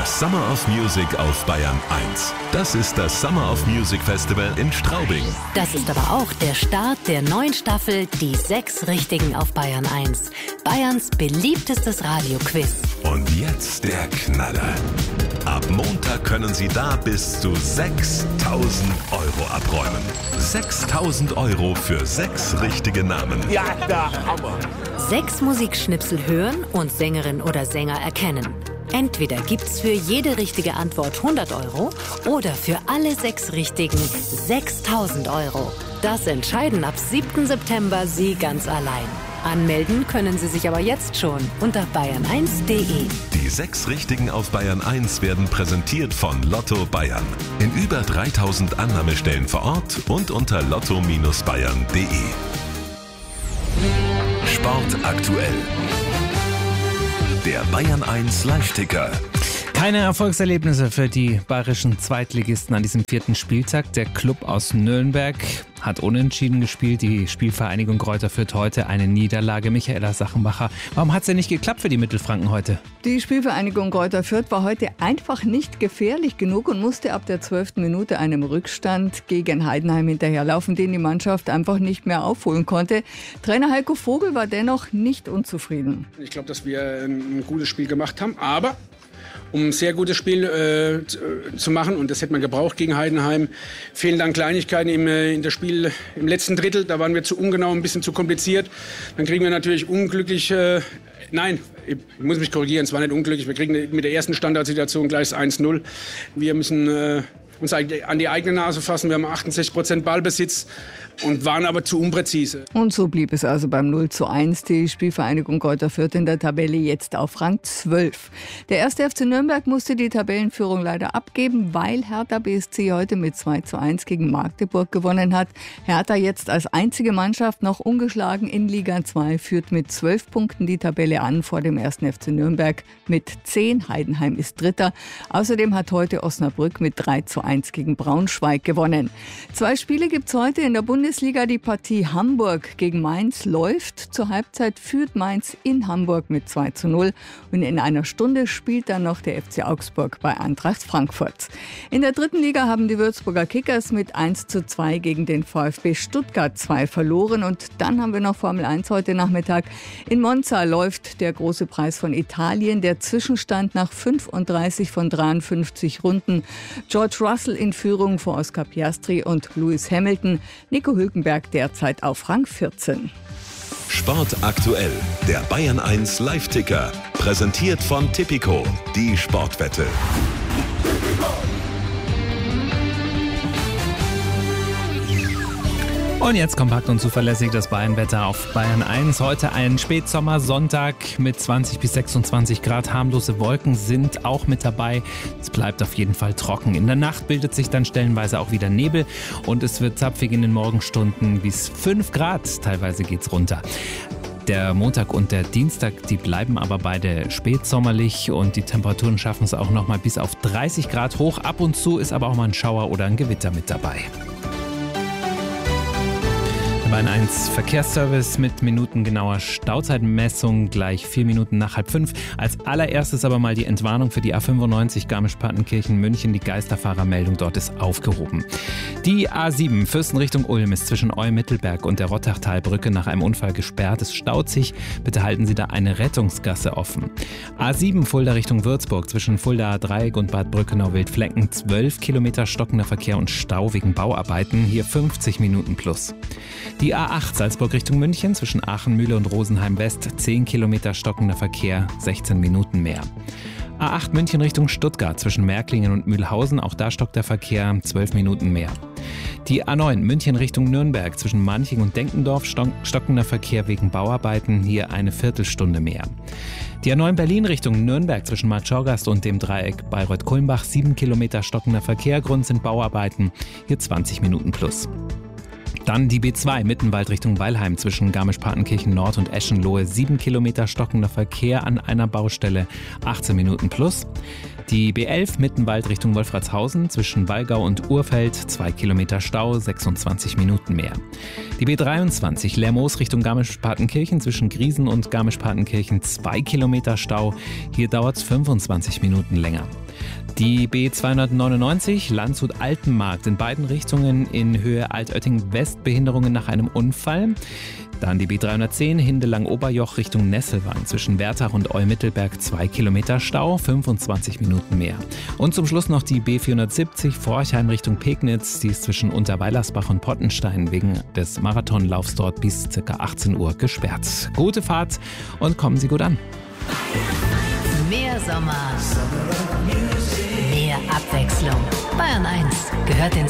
Das Summer of Music auf Bayern 1. Das ist das Summer of Music Festival in Straubing. Das ist aber auch der Start der neuen Staffel Die 6 Richtigen auf Bayern 1. Bayerns beliebtestes Radioquiz. Und jetzt der Knaller. Ab Montag können Sie da bis zu 6.000 Euro abräumen. 6.000 Euro für 6 richtige Namen. Ja, der Hammer. 6 Musikschnipsel hören und Sängerin oder Sänger erkennen. Entweder gibt's für jede richtige Antwort 100 Euro oder für alle 6 Richtigen 6.000 Euro. Das entscheiden ab 7. September Sie ganz allein. Anmelden können Sie sich aber jetzt schon unter bayern1.de. Die 6 Richtigen auf Bayern 1 werden präsentiert von Lotto Bayern. In über 3.000 Annahmestellen vor Ort und unter lotto-bayern.de. Sport aktuell. Der Bayern 1 Live-Ticker. Keine Erfolgserlebnisse für die bayerischen Zweitligisten an diesem 4. Spieltag. Der Club aus Nürnberg hat unentschieden gespielt. Die Spielvereinigung Greuther Fürth heute eine Niederlage. Michaela Sachenbacher, warum hat es denn nicht geklappt für die Mittelfranken heute? Die Spielvereinigung Greuther Fürth war heute einfach nicht gefährlich genug und musste ab der 12. Minute einem Rückstand gegen Heidenheim hinterherlaufen, den die Mannschaft einfach nicht mehr aufholen konnte. Trainer Heiko Vogel war dennoch nicht unzufrieden. Ich glaube, dass wir ein gutes Spiel gemacht haben, aber um ein sehr gutes Spiel zu machen, und das hätte man gebraucht gegen Heidenheim, fehlen dann Kleinigkeiten im letzten Drittel. Da waren wir zu ungenau, ein bisschen zu kompliziert. Dann kriegen wir natürlich unglücklich, nein, ich muss mich korrigieren, es war nicht unglücklich. Wir kriegen mit der ersten Standardsituation gleich das 1-0. Wir müssen uns an die eigene Nase fassen. Wir haben 68% Ballbesitz und waren aber zu unpräzise. Und so blieb es also beim 0:1. Die Spielvereinigung Greuther Fürth in der Tabelle jetzt auf Rang 12. Der 1. FC Nürnberg musste die Tabellenführung leider abgeben, weil Hertha BSC heute mit 2:1 gegen Magdeburg gewonnen hat. Hertha jetzt als einzige Mannschaft noch ungeschlagen in Liga 2, führt mit 12 Punkten die Tabelle an vor dem 1. FC Nürnberg mit 10. Heidenheim ist Dritter. Außerdem hat heute Osnabrück mit 3:1 gegen Braunschweig gewonnen. 2 Spiele gibt es heute in der Bundesliga. Die Partie Hamburg gegen Mainz läuft. Zur Halbzeit führt Mainz in Hamburg mit 2:0. Und in einer Stunde spielt dann noch der FC Augsburg bei Eintracht Frankfurt. In der 3. Liga haben die Würzburger Kickers mit 1:2 gegen den VfB Stuttgart 2 verloren. Und dann haben wir noch Formel 1 heute Nachmittag. In Monza läuft der große Preis von Italien. Der Zwischenstand nach 35 von 53 Runden. George Russell in Führung vor Oscar Piastri und Lewis Hamilton. Nico Hülkenberg derzeit auf Rang 14. Sport aktuell. Der Bayern 1 Live-Ticker. Präsentiert von Tipico. Die Sportwette. Und jetzt kompakt und zuverlässig das Bayernwetter auf Bayern 1. Heute ein Spätsommersonntag mit 20 bis 26 Grad. Harmlose Wolken sind auch mit dabei. Es bleibt auf jeden Fall trocken. In der Nacht bildet sich dann stellenweise auch wieder Nebel und es wird zapfig in den Morgenstunden bis 5 Grad. Teilweise geht's runter. Der Montag und der Dienstag, die bleiben aber beide spätsommerlich und die Temperaturen schaffen es auch noch mal bis auf 30 Grad hoch. Ab und zu ist aber auch mal ein Schauer oder ein Gewitter mit dabei. Bayern 1 Verkehrsservice mit minutengenauer Stauzeitmessung gleich 4 Minuten nach 4:30. Als allererstes aber mal die Entwarnung für die A95 Garmisch-Partenkirchen-München. Die Geisterfahrermeldung dort ist aufgehoben. Die A7 Fürsten Richtung Ulm ist zwischen Eumittelberg und der Rottachtalbrücke nach einem Unfall gesperrt. Es staut sich. Bitte halten Sie da eine Rettungsgasse offen. A7 Fulda Richtung Würzburg zwischen Fulda Dreieck und Bad Brückenau-Wildflecken 12 Kilometer stockender Verkehr und Stau wegen Bauarbeiten. Hier 50 Minuten plus. Die A8 Salzburg Richtung München zwischen Aachen-Mühle und Rosenheim-West 10 Kilometer stockender Verkehr, 16 Minuten mehr. A8 München Richtung Stuttgart zwischen Märklingen und Mühlhausen, auch da stockt der Verkehr, 12 Minuten mehr. Die A9 München Richtung Nürnberg zwischen Manching und Denkendorf stockender Verkehr wegen Bauarbeiten, hier eine Viertelstunde mehr. Die A9 Berlin Richtung Nürnberg zwischen Marktschaugasst und dem Dreieck Bayreuth-Kulmbach 7 Kilometer stockender Verkehr, Grund sind Bauarbeiten, hier 20 Minuten plus. Dann die B2 Mittenwald Richtung Weilheim zwischen Garmisch-Partenkirchen Nord und Eschenlohe 7 Kilometer stockender Verkehr an einer Baustelle, 18 Minuten plus. Die B11 Mittenwald Richtung Wolfratshausen zwischen Wallgau und Urfeld 2 Kilometer Stau, 26 Minuten mehr. Die B23 Lermoos Richtung Garmisch-Partenkirchen zwischen Griesen und Garmisch-Partenkirchen 2 Kilometer Stau, hier dauert es 25 Minuten länger. Die B299 Landshut-Altenmarkt in beiden Richtungen in Höhe Altötting-West, Behinderungen nach einem Unfall. Dann die B310 Hindelang-Oberjoch Richtung Nesselwang zwischen Wertach und Eumittelberg 2 Kilometer Stau, 25 Minuten mehr. Und zum Schluss noch die B470 Forchheim Richtung Pegnitz, die ist zwischen Unterweilersbach und Pottenstein wegen des Marathonlaufs dort bis ca. 18 Uhr gesperrt. Gute Fahrt und kommen Sie gut an. Mehr Sommer, mehr Abwechslung. Bayern 1 gehört den